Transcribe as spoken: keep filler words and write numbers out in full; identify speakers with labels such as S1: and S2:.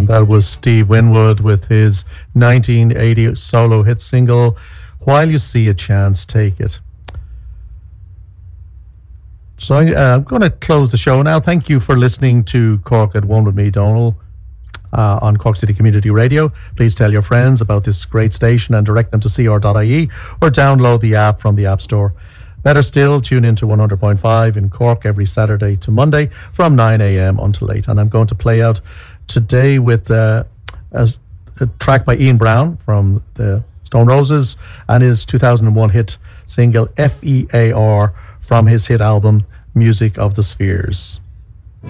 S1: And that was Steve Winwood with his nineteen eighty solo hit single, While You See a Chance, Take It. So uh, I'm going to close the show now. Thank you for listening to Cork at One with me, Donal, uh, on Cork City Community Radio. Please tell your friends about this great station and direct them to c r dot i e or download the app from the App Store. Better still, tune in to one hundred point five in Cork every Saturday to Monday from nine a.m. until eight. And I'm going to play out today with uh, a, a track by Ian Brown from the Stone Roses and his two thousand one hit single F E A R from his hit album Music of the Spheres.